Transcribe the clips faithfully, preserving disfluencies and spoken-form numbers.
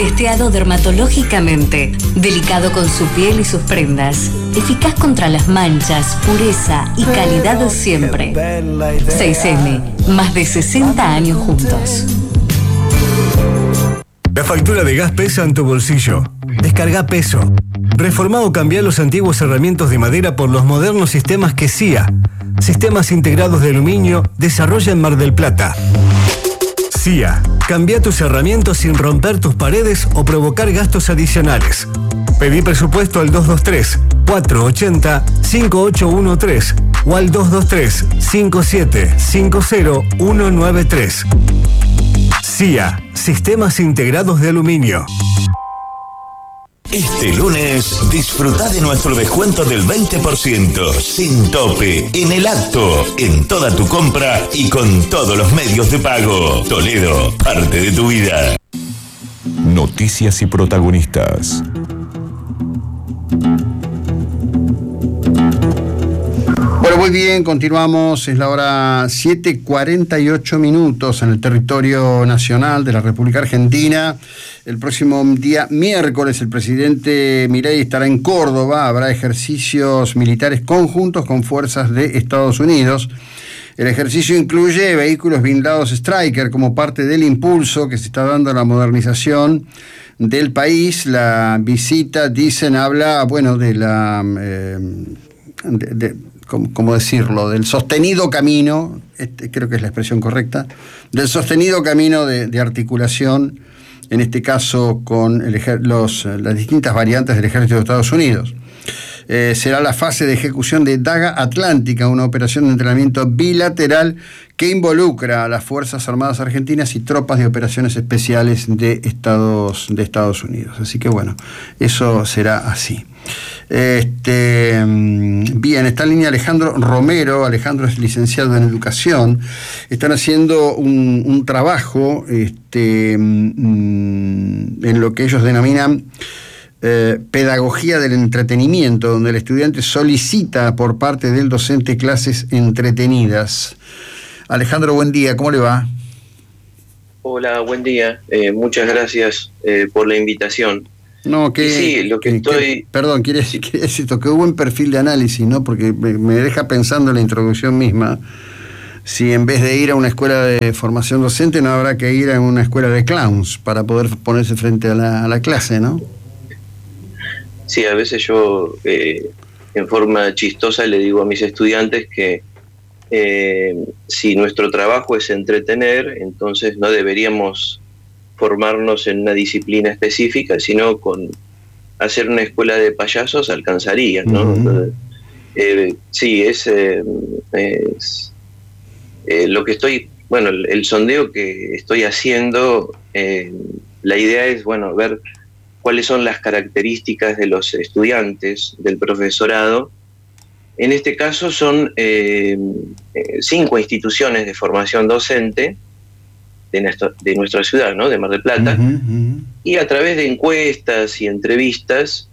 Testeado dermatológicamente, delicado con su piel y sus prendas, eficaz contra las manchas, pureza y calidad siempre. seis eme, más de sesenta años juntos. La factura de gas pesa en tu bolsillo. Descarga Peso. Reforma o cambia los antiguos herramientas de madera por los modernos sistemas que C I A, Sistemas Integrados de Aluminio, desarrolla en Mar del Plata. C I A, cambia tus herramientas sin romper tus paredes o provocar gastos adicionales. Pedí presupuesto al dos dos tres, cuatro ocho cero, cinco ocho uno tres o al dos dos tres, cinco siete cinco cero uno nueve tres. C I A, Sistemas Integrados de Aluminio. Este lunes disfruta de nuestro descuento del veinte por ciento sin tope en el acto, en toda tu compra y con todos los medios de pago. Toledo, parte de tu vida. Noticias y protagonistas. Bueno, muy bien, continuamos, es la hora siete cuarenta y ocho minutos en el territorio nacional de la República Argentina. El próximo día miércoles el presidente Milei estará en Córdoba, habrá ejercicios militares conjuntos con fuerzas de Estados Unidos. El ejercicio incluye vehículos blindados Stryker como parte del impulso que se está dando a la modernización del país. La visita, dicen, habla, bueno, de la... Eh, de, de, ¿cómo decirlo?, del sostenido camino, este, creo que es la expresión correcta, del sostenido camino de, de articulación, en este caso con el ejer- los, las distintas variantes del Ejército de Estados Unidos. Eh, será la fase de ejecución de Daga Atlántica, una operación de entrenamiento bilateral que involucra a las Fuerzas Armadas Argentinas y tropas de operaciones especiales de Estados, de Estados Unidos. Así que bueno, eso será así. Este, bien, está en línea Alejandro Romero. Alejandro es licenciado en Educación. Están haciendo un, un trabajo este, en lo que ellos denominan eh, pedagogía del entretenimiento, donde el estudiante solicita por parte del docente clases entretenidas. Alejandro, buen día, ¿cómo le va? Hola, buen día. Eh, muchas gracias eh, por la invitación. No, que, y sí, lo que, que estoy... Que, perdón, quiere, quiere decir esto, que hubo un perfil de análisis, ¿no? Porque me, me deja pensando en la introducción misma, si en vez de ir a una escuela de formación docente no habrá que ir a una escuela de clowns para poder ponerse frente a la, a la clase, ¿no? Sí, a veces yo eh, en forma chistosa le digo a mis estudiantes que eh, si nuestro trabajo es entretener, entonces no deberíamos formarnos en una disciplina específica, sino con hacer una escuela de payasos alcanzaría, ¿no? Uh-huh. Entonces, eh, sí, es, eh, es eh, lo que estoy, bueno, el, el sondeo que estoy haciendo, eh, la idea es, bueno, ver cuáles son las características de los estudiantes, del profesorado. En este caso son eh, cinco instituciones de formación docente de nuestra, de nuestra ciudad, ¿no?, de Mar del Plata, uh-huh, uh-huh. Y a través de encuestas y entrevistas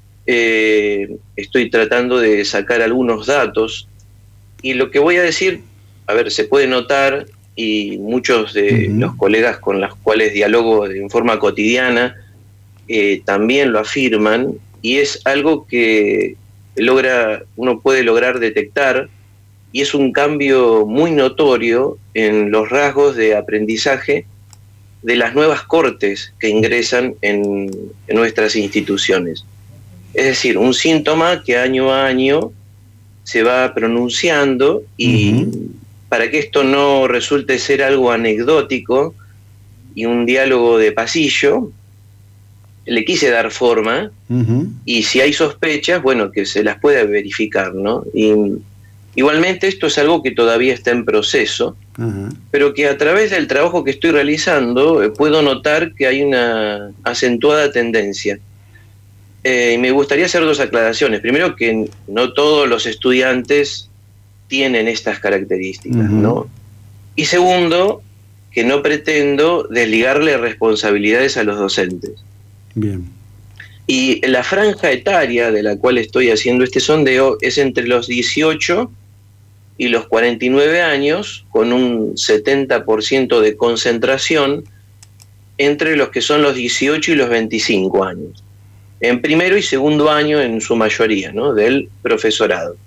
eh, estoy tratando de sacar algunos datos, y lo que voy a decir, a ver, se puede notar, y muchos de uh-huh. los colegas con los cuales dialogo en forma cotidiana eh, también lo afirman, y es algo que logra, uno puede lograr detectar, y es un cambio muy notorio en los rasgos de aprendizaje de las nuevas cortes que ingresan en, en nuestras instituciones. Es decir, un síntoma que año a año se va pronunciando, y uh-huh. para que esto no resulte ser algo anecdótico y un diálogo de pasillo, le quise dar forma, uh-huh. y si hay sospechas, bueno, que se las pueda verificar, ¿no? Y igualmente esto es algo que todavía está en proceso, uh-huh. pero que a través del trabajo que estoy realizando eh, puedo notar que hay una acentuada tendencia. Eh, y me gustaría hacer dos aclaraciones. Primero, que no todos los estudiantes tienen estas características, uh-huh. ¿no? Y segundo, que no pretendo desligarle responsabilidades a los docentes. Bien. Y la franja etaria de la cual estoy haciendo este sondeo es entre los dieciocho y los cuarenta y nueve años, con un setenta por ciento de concentración entre los que son los dieciocho y los veinticinco años, en primero y segundo año en su mayoría, ¿no?, del profesorado.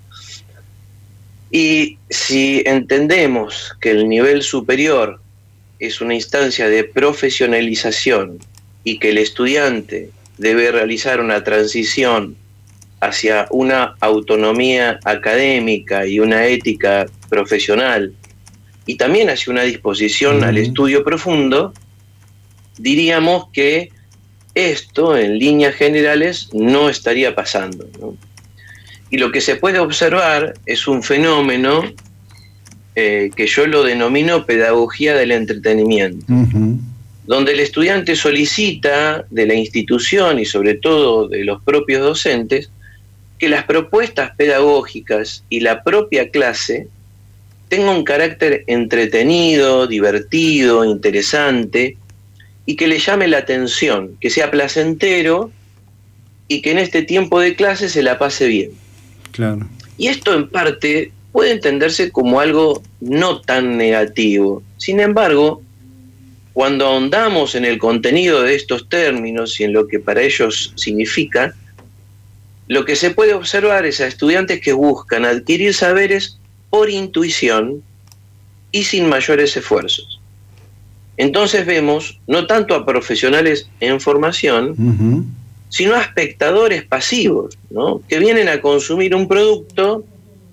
Y si entendemos que el nivel superior es una instancia de profesionalización y que el estudiante debe realizar una transición hacia una autonomía académica y una ética profesional, y también hacia una disposición uh-huh. al estudio profundo, diríamos que esto, en líneas generales, no estaría pasando, ¿no? Y lo que se puede observar es un fenómeno eh, que yo lo denomino pedagogía del entretenimiento, uh-huh. donde el estudiante solicita de la institución y sobre todo de los propios docentes que las propuestas pedagógicas y la propia clase tengan un carácter entretenido, divertido, interesante, y que le llame la atención, que sea placentero y que en este tiempo de clase se la pase bien. Claro. Y esto en parte puede entenderse como algo no tan negativo. Sin embargo, cuando ahondamos en el contenido de estos términos y en lo que para ellos significa, lo que se puede observar es a estudiantes que buscan adquirir saberes por intuición y sin mayores esfuerzos. Entonces vemos no tanto a profesionales en formación, uh-huh. sino a espectadores pasivos, ¿no?, que vienen a consumir un producto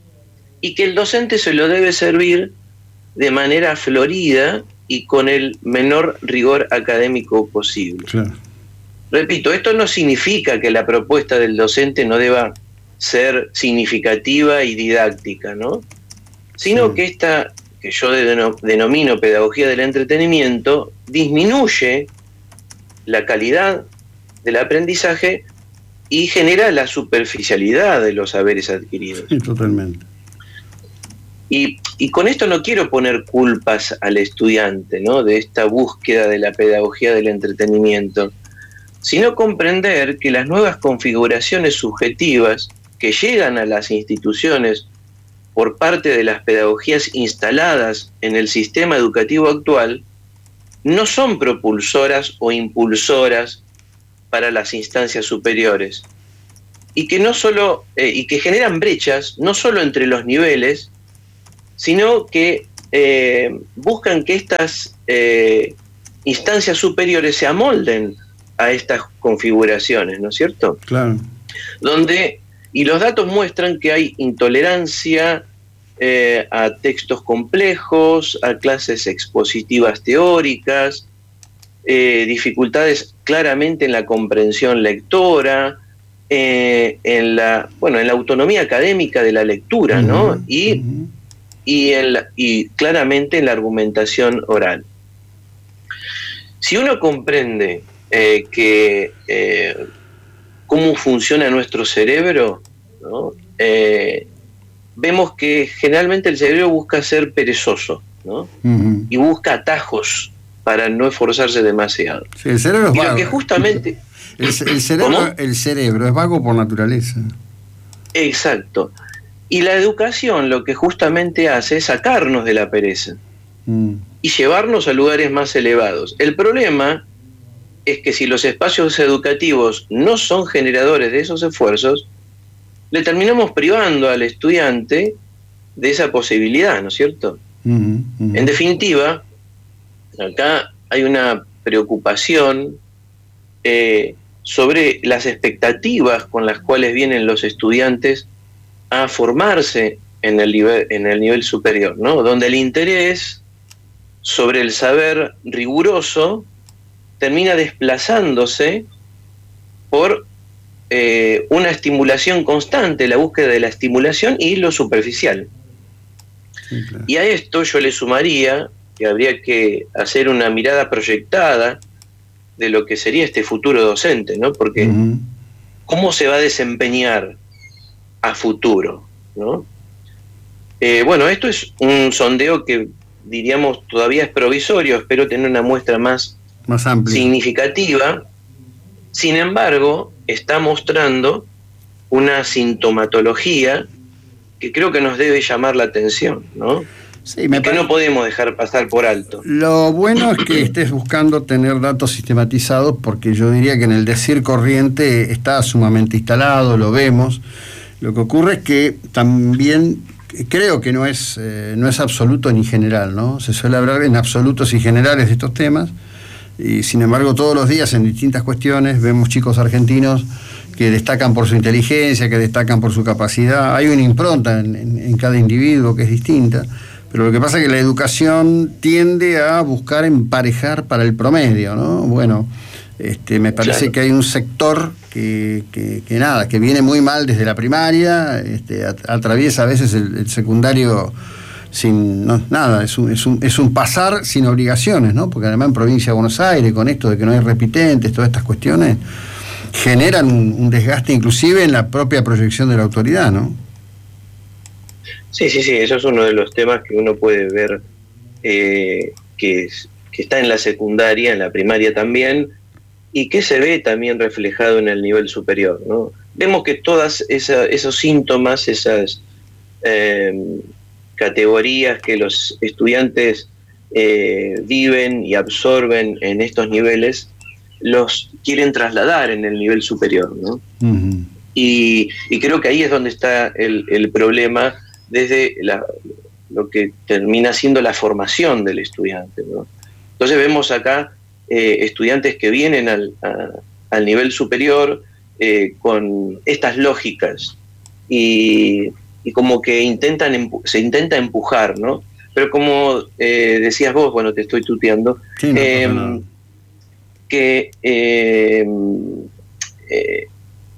y que el docente se lo debe servir de manera florida y con el menor rigor académico posible. Claro. Repito, esto no significa que la propuesta del docente no deba ser significativa y didáctica, ¿no?, sino sí. que esta, que yo denomino pedagogía del entretenimiento, disminuye la calidad del aprendizaje y genera la superficialidad de los saberes adquiridos. Sí, totalmente. Y, y con esto no quiero poner culpas al estudiante, ¿no?, de esta búsqueda de la pedagogía del entretenimiento, sino comprender que las nuevas configuraciones subjetivas que llegan a las instituciones por parte de las pedagogías instaladas en el sistema educativo actual no son propulsoras o impulsoras para las instancias superiores, y que no solo eh, y que generan brechas no solo entre los niveles, sino que eh, buscan que estas eh, instancias superiores se amolden a estas configuraciones, ¿no es cierto? Claro. Donde, y los datos muestran que hay intolerancia eh, a textos complejos, a clases expositivas teóricas, eh, dificultades claramente en la comprensión lectora, eh, en la, bueno, en la autonomía académica de la lectura, uh-huh, ¿no? Y, uh-huh. y, en la, y claramente en la argumentación oral. Si uno comprende eh, que eh, cómo funciona nuestro cerebro, ¿no?, eh, vemos que generalmente el cerebro busca ser perezoso, ¿no? Uh-huh. Y busca atajos para no esforzarse demasiado. Sí, el cerebro es y vago. Lo que justamente... el, el, cerebro, el cerebro es vago por naturaleza. Exacto. Y la educación lo que justamente hace es sacarnos de la pereza mm. y llevarnos a lugares más elevados. El problema es que si los espacios educativos no son generadores de esos esfuerzos, le terminamos privando al estudiante de esa posibilidad, ¿no es cierto? Uh-huh, uh-huh. En definitiva, acá hay una preocupación eh, sobre las expectativas con las cuales vienen los estudiantes a formarse en el nivel, en el nivel superior, ¿no? Donde el interés sobre el saber riguroso termina desplazándose por eh, una estimulación constante, la búsqueda de la estimulación y lo superficial. Sí, claro. Y a esto yo le sumaría que habría que hacer una mirada proyectada de lo que sería este futuro docente, ¿no? Porque uh-huh. ¿cómo se va a desempeñar a futuro, ¿no? Eh, bueno, esto es un sondeo que diríamos todavía es provisorio, espero tener una muestra más, más amplia, significativa. Sin embargo, está mostrando una sintomatología que creo que nos debe llamar la atención, ¿no? Sí, me y que no podemos dejar pasar por alto. Lo bueno es que estés buscando tener datos sistematizados, porque yo diría que en el decir corriente está sumamente instalado, lo vemos. Lo que ocurre es que también creo que no es, eh, no es absoluto ni general, ¿no? Se suele hablar en absolutos y generales de estos temas, y sin embargo todos los días en distintas cuestiones vemos chicos argentinos que destacan por su inteligencia, que destacan por su capacidad. Hay una impronta en, en, en cada individuo que es distinta, pero lo que pasa es que la educación tiende a buscar emparejar para el promedio, ¿no? Bueno, este, me parece claro. que hay un sector que, que, que nada, que viene muy mal desde la primaria, este, atraviesa a veces el, el secundario sin no, nada, es un, es, un, es un pasar sin obligaciones, ¿no? Porque además en provincia de Buenos Aires, con esto de que no hay repitentes, todas estas cuestiones, generan un, un desgaste inclusive en la propia proyección de la autoridad, ¿no? Sí, sí, sí, eso es uno de los temas que uno puede ver eh, que, es, que está en la secundaria, en la primaria también, y que se ve también reflejado en el nivel superior, ¿no? Vemos que todas esa, esos síntomas, esas eh, categorías que los estudiantes eh, viven y absorben en estos niveles, los quieren trasladar en el nivel superior, ¿no? Uh-huh. y, y creo que ahí es donde está el, el problema desde la, lo que termina siendo la formación del estudiante, ¿no? Entonces vemos acá eh, estudiantes que vienen al, a, al nivel superior eh, con estas lógicas y, y como que intentan empu- se intenta empujar, ¿no? Pero como eh, decías vos, bueno, te estoy tuteando, sí, no, eh, no. que eh, eh,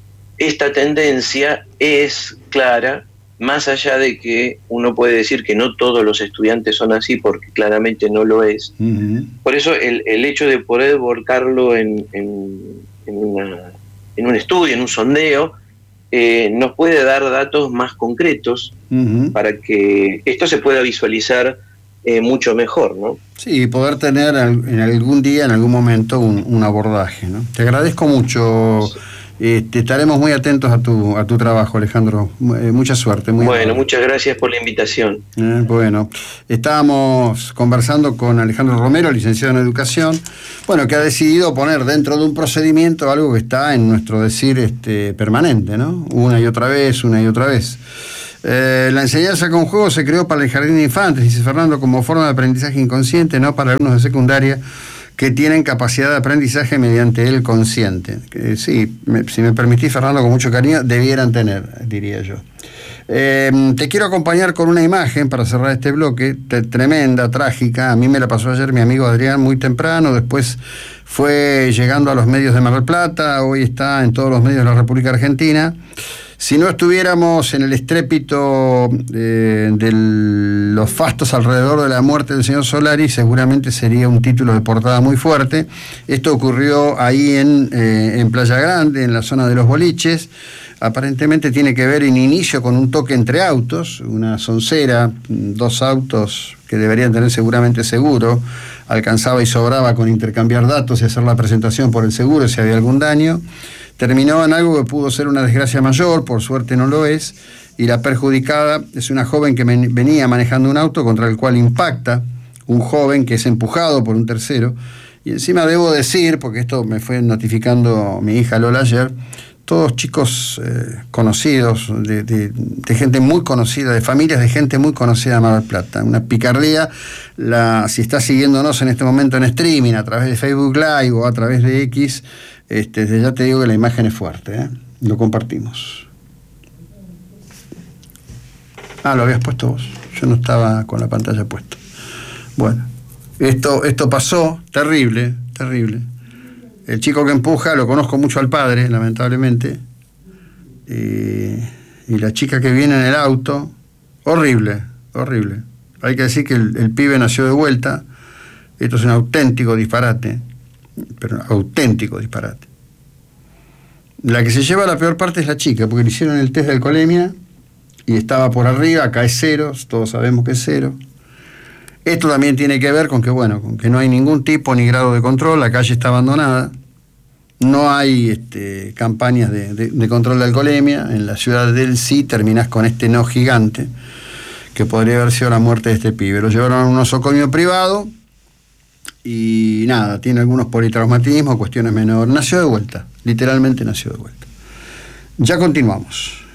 esta tendencia es clara, más allá de que uno puede decir que no todos los estudiantes son así, porque claramente no lo es. Uh-huh. Por eso el, el hecho de poder volcarlo en, en, en, una, en un estudio, en un sondeo, eh, nos puede dar datos más concretos uh-huh. para que esto se pueda visualizar eh, mucho mejor, ¿no? Sí, poder tener en algún día, en algún momento, un, un abordaje, ¿no? Te agradezco mucho. Sí. Este, estaremos muy atentos a tu a tu trabajo, Alejandro. Eh, mucha suerte. Muy bueno, amable. Muchas gracias por la invitación. Eh, bueno, estábamos conversando con Alejandro Romero, licenciado en Educación, bueno, que ha decidido poner dentro de un procedimiento algo que está en nuestro decir este, permanente, ¿no? Una y otra vez, una y otra vez. Eh, la enseñanza con juego se creó para el jardín de infantes, dice Fernando, como forma de aprendizaje inconsciente, no para alumnos de secundaria que tienen capacidad de aprendizaje mediante el consciente. Que, sí, me, si me permitís, Fernando, con mucho cariño, debieran tener, diría yo. Eh, te quiero acompañar con una imagen para cerrar este bloque, te, tremenda, trágica. A mí me la pasó ayer mi amigo Adrián muy temprano, después fue llegando a los medios de Mar del Plata, hoy está en todos los medios de la República Argentina. Si no estuviéramos en el estrépito eh, de los fastos alrededor de la muerte del señor Solari, seguramente sería un título de portada muy fuerte. Esto ocurrió ahí en, eh, en Playa Grande, en la zona de los boliches. Aparentemente tiene que ver en inicio con un toque entre autos, una soncera, dos autos que deberían tener seguramente seguro, alcanzaba y sobraba con intercambiar datos y hacer la presentación por el seguro si había algún daño. Terminó en algo que pudo ser una desgracia mayor, por suerte no lo es, y la perjudicada es una joven que venía manejando un auto contra el cual impacta un joven que es empujado por un tercero. Y encima debo decir, porque esto me fue notificando mi hija Lola ayer, todos chicos eh, conocidos, de, de, de gente muy conocida, de familias de gente muy conocida de Mar del Plata. Una picardía, la, si está siguiéndonos en este momento en streaming, a través de Facebook Live o a través de X, este, ya te digo que la imagen es fuerte, ¿eh? Lo compartimos. Ah, lo habías puesto vos. Yo no estaba con la pantalla puesta. Bueno, esto, esto pasó, terrible, terrible. El chico que empuja, lo conozco mucho al padre, lamentablemente. Eh, y la chica que viene en el auto, horrible, horrible. Hay que decir que el, el pibe nació de vuelta. Esto es un auténtico disparate, pero auténtico disparate. La que se lleva la peor parte es la chica, porque le hicieron el test de alcoholemia y estaba por arriba, acá es cero, todos sabemos que es cero. Esto también tiene que ver con que, bueno, con que no hay ningún tipo ni grado de control, la calle está abandonada, no hay este, campañas de, de, de control de alcoholemia. En la ciudad del sí terminás con este no gigante, que podría haber sido la muerte de este pibe. Lo llevaron a un nosocomio privado y nada, tiene algunos politraumatismos, cuestiones menores. Nació de vuelta, literalmente nació de vuelta. Ya continuamos.